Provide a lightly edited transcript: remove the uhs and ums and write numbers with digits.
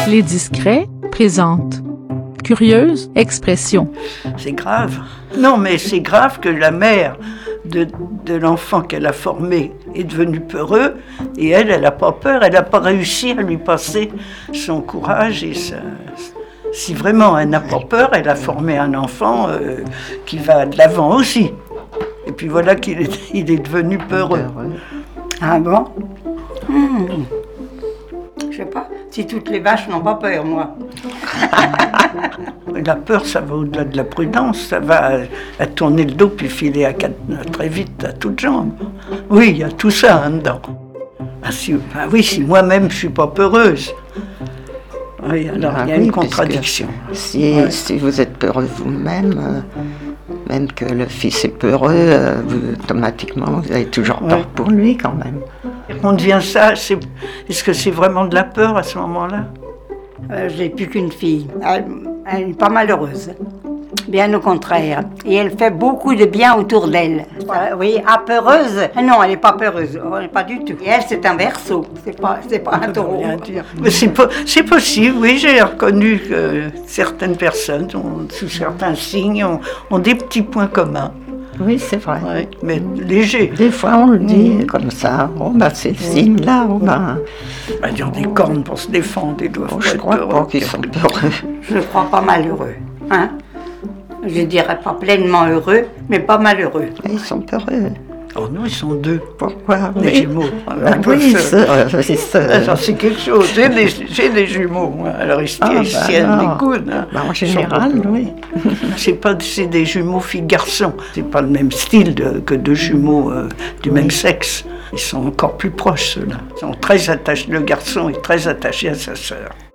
Les Discrets présentent Curieuse expression. C'est grave. Non, mais c'est grave que la mère de l'enfant qu'elle a formé est devenue peureux et elle n'a pas peur, elle n'a pas réussi à lui passer son courage et si vraiment elle n'a pas peur, elle a formé un enfant qui va de l'avant aussi. Et puis voilà qu'il est devenu peureux. Ah bon? Je sais pas, si toutes les vaches n'ont pas peur, moi. La peur, ça va au-delà de la prudence, ça va à tourner le dos puis filer très vite à toutes jambes. Oui, il y a tout ça hein, dedans. Si moi-même je suis pas peureuse. Oui, alors il y a une contradiction. Si vous êtes peureux vous-même, même que le fils est peureux, automatiquement vous avez toujours peur pour lui quand même. On devient ça, est-ce que c'est vraiment de la peur à ce moment-là? J'ai plus qu'une fille. Elle n'est pas malheureuse. Bien au contraire. Et elle fait beaucoup de bien autour d'elle. Oui, peureuse. Non, elle n'est pas peureuse. Pas du tout. Et elle, c'est un Verseau. C'est pas un taureau. Mais c'est possible, oui. J'ai reconnu que certaines personnes, sous certains signes, ont des petits points communs. Oui, c'est vrai. Ouais, mais léger. Des fois, on le dit comme ça. C'est le signe là. Ils ont des cornes pour se défendre. Ils doivent je crois pas qu'ils sont peureux. Je ne crois pas malheureux. Hein? Je dirais pas pleinement heureux, mais pas malheureux. Ils sont peureux. Oh non, ils sont deux. Pourquoi? Les jumeaux. Oui, c'est ça. Ça, c'est quelque chose. J'ai des jumeaux, moi. Alors, ils se tiennent les coudes. Hein. En général, oui. C'est des jumeaux filles-garçons. C'est pas le même style que deux jumeaux du même sexe. Ils sont encore plus proches, ceux-là. Ils sont très attachés. Le garçon est très attaché à sa sœur.